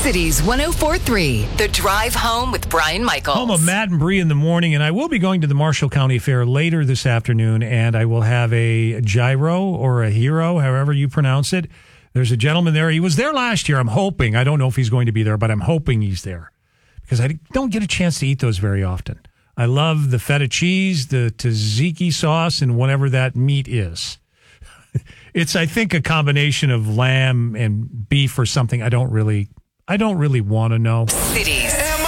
Cities 104.3, The Drive Home with Brian Michaels. Home of Matt and Bree in the morning, and I will be going to the Marshall County Fair later this afternoon, and I will have a gyro or a hero, however you pronounce it. There's a gentleman there. He was there last year. I'm hoping. I don't know if he's going to be there, but I'm hoping he's there because I don't get a chance to eat those very often. I love the feta cheese, the tzatziki sauce, and whatever that meat is. It's, I think, a combination of lamb and beef or something. I don't really want to know. Cities